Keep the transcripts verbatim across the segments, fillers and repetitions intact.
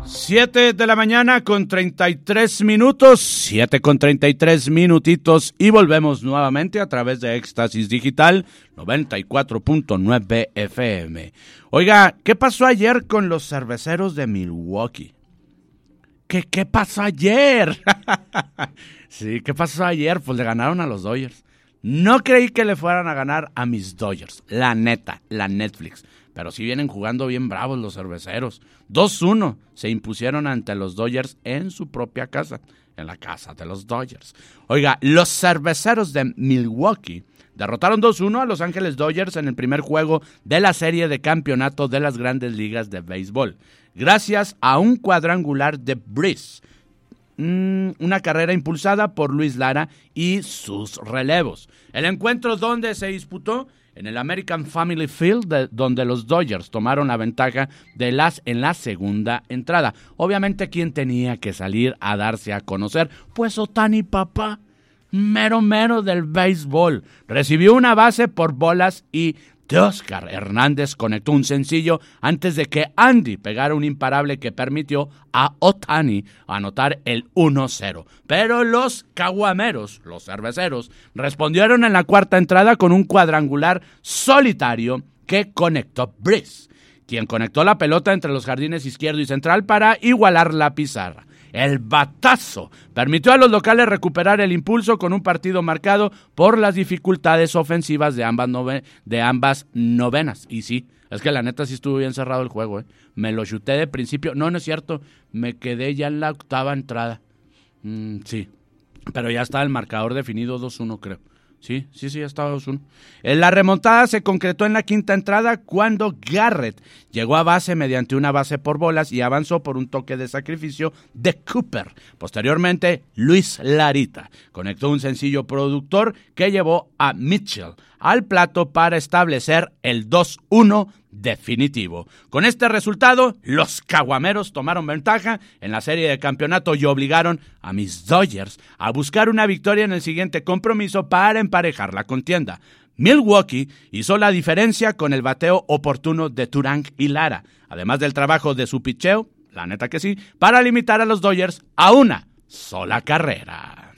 Siete de la mañana con treinta y tres minutos, siete con treinta y tres minutitos y volvemos nuevamente a través de Éxtasis Digital noventa y cuatro punto nueve F M. Oiga, ¿qué pasó ayer con los cerveceros de Milwaukee? ¿Qué, qué pasó ayer? Sí, ¿qué pasó ayer? Pues le ganaron a los Dodgers. No creí que le fueran a ganar a mis Dodgers, la neta, la Netflix. Pero sí vienen jugando bien bravos los cerveceros. dos uno se impusieron ante los Dodgers en su propia casa, en la casa de los Dodgers. Oiga, los cerveceros de Milwaukee derrotaron dos uno a Los Ángeles Dodgers en el primer juego de la serie de campeonato de las Grandes Ligas de Béisbol, gracias a un cuadrangular de Breeze, mm, una carrera impulsada por Luis Lara y sus relevos. El encuentro donde se disputó en el American Family Field, de, donde los Dodgers tomaron la ventaja de las en la segunda entrada. Obviamente, ¿quién tenía que salir a darse a conocer? Pues Ohtani, papá, mero mero del béisbol. Recibió una base por bolas y Teóscar Hernández conectó un sencillo antes de que Andy pegara un imparable que permitió a Ohtani anotar el uno cero. Pero los caguameros, los cerveceros, respondieron en la cuarta entrada con un cuadrangular solitario que conectó Breeze, quien conectó la pelota entre los jardines izquierdo y central para igualar la pizarra. El batazo permitió a los locales recuperar el impulso con un partido marcado por las dificultades ofensivas de ambas, nove- de ambas novenas. Y sí, es que la neta sí estuvo bien cerrado el juego, ¿eh? Me lo chuté de principio. No, no es cierto. Me quedé ya en la octava entrada. Mm, sí, pero ya está el marcador definido dos uno, creo. Sí, sí, sí, ya estaba dos uno. La remontada se concretó en la quinta entrada cuando Garrett llegó a base mediante una base por bolas y avanzó por un toque de sacrificio de Cooper. Posteriormente, Luis Larita conectó un sencillo productor que llevó a Mitchell al plato para establecer el dos uno definitivo. Con este resultado, los caguameros tomaron ventaja en la serie de campeonato y obligaron a mis Dodgers a buscar una victoria en el siguiente compromiso para emparejar la contienda. Milwaukee hizo la diferencia con el bateo oportuno de Turang y Lara, además del trabajo de su picheo, la neta que sí, para limitar a los Dodgers a una sola carrera.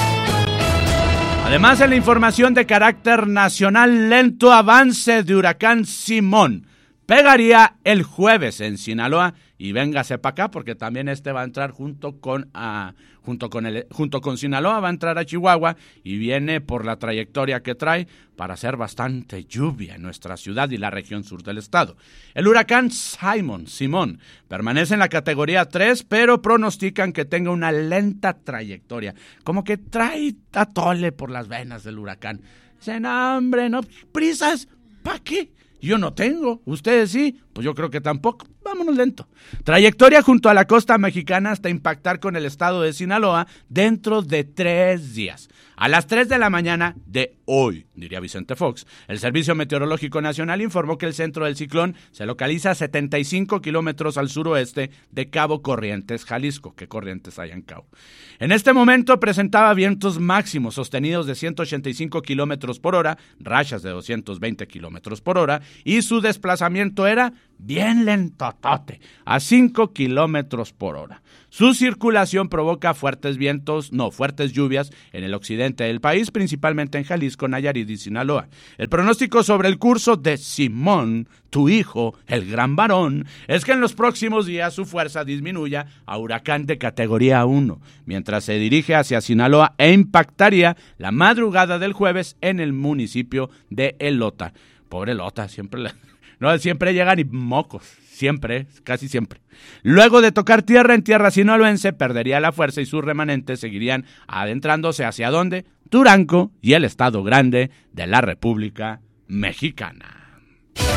Además, en la información de carácter nacional, lento avance de huracán Simón pegaría el jueves en Sinaloa y véngase para acá porque también este va a entrar junto con uh, junto con el junto con Sinaloa, va a entrar a Chihuahua y viene por la trayectoria que trae para hacer bastante lluvia en nuestra ciudad y la región sur del estado. El huracán Simon, Simón permanece en la categoría tres, pero pronostican que tenga una lenta trayectoria, como que trae atole por las venas del huracán. Dicen, no, hombre, no, prisas, ¿para qué? Yo no tengo, ustedes sí, pues yo creo que tampoco, vámonos lento. Trayectoria junto a la costa mexicana hasta impactar con el estado de Sinaloa dentro de tres días. A las tres de la mañana de hoy, diría Vicente Fox, el Servicio Meteorológico Nacional informó que el centro del ciclón se localiza a setenta y cinco kilómetros al suroeste de Cabo Corrientes, Jalisco. ¿Qué Corrientes hay en Cabo? En este momento presentaba vientos máximos sostenidos de ciento ochenta y cinco kilómetros por hora, rachas de doscientos veinte kilómetros por hora, y su desplazamiento era bien lentotote, a cinco kilómetros por hora. Su circulación provoca fuertes vientos, no, fuertes lluvias en el occidente del país, principalmente en Jalisco, Nayarit y Sinaloa. El pronóstico sobre el curso de Simón, tu hijo, el gran varón, es que en los próximos días su fuerza disminuya a huracán de categoría uno, mientras se dirige hacia Sinaloa e impactaría la madrugada del jueves en el municipio de Elota. Pobre Elota, siempre le... No, siempre llegan y mocos, siempre, casi siempre. Luego de tocar tierra en tierra sinaloense, perdería la fuerza y sus remanentes seguirían adentrándose hacia dónde, Durango y el estado grande de la República Mexicana.